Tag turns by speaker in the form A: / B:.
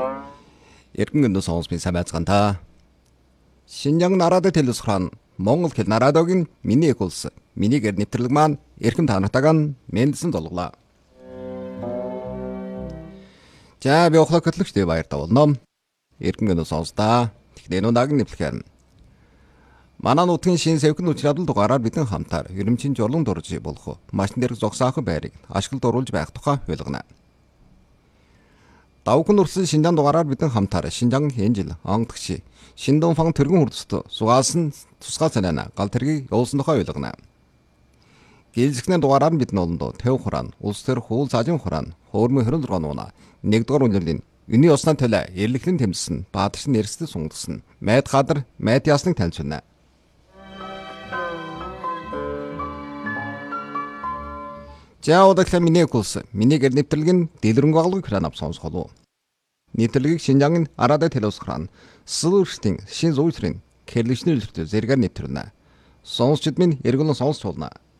A: Эргэн өнөө сонсмын самайцгаанта. Шинжаан нарадад телевизхан Монгол хэл нарадогийн миний их улс. Миний гэр нэвтрэлэг маань эрхэм таанагтайган мэндсэн долглаа. За би охлог хөтлөгчтэй баяртай болно. Эргэн өнөө сонстаа. Тэгэхээр өнөөгийн нэвтрэлгээр манай нутгийн шин сэвхэн учрал дугаараар бидэн хамтаар ерөнхий журлан дурж болох машин дээрх зогсоох байрыг ашиглалд оруулж байх тухай ойлгоно. Давхын урсан Шинжаан дугаараар бидэн хамтаар Шинжаан энэ жил онгодогч Шиндэн фан тэргэн хүрдэст сугаалсан тусгай санаана гал тэргийг явуулсан тухай ойлгоно. Гэлзэгнээ дугаараар бид ноолонд төв хураан, улс төр хуул цаажин хураан, хөөрмө 26 нууна, 1-р үнэллийн Үний осны төлөө эрлэхлэн тэмцсэн, баатарчин нэрсдэг сунгадсан, майд хадар, майд ясныг танилцуулна. За удааглаа миний курс, миний гэр нэвтрэлгийн дэлгэрэнгүй алгыг хран ав сонсох болов. Нэвтрэлгийг Шинжаангийн Арадаа телевизхан Сүлжтийн шин зүйтрийн кэрлэгчнэр зэрэгээр нэвтрүүлнэ. Сонсчид минь эргүүлэн сонсч болно.